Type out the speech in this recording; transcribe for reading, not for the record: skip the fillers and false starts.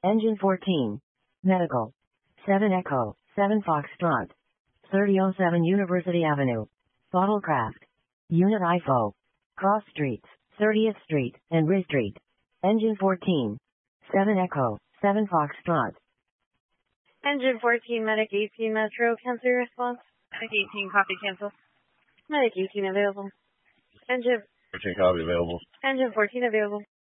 Engine 14. Medical. 7 Echo, 7 Foxtrot. 3007 University Avenue. Bottlecraft. Unit IFO. Cross Streets, 30th Street, and Riz Street. Engine 14. 7 Echo, 7 Foxtrot. Engine 14, Medic 18 Metro, cancel your response. Medic 18, copy, cancel. Medic 18 available. Engine 14 copy available. Engine 14 available.